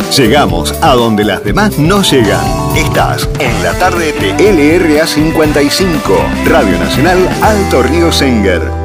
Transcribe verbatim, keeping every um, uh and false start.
Llegamos a donde las demás no llegan. Estás en la tarde de L R A cincuenta y cinco, Radio Nacional Alto Río Senguer.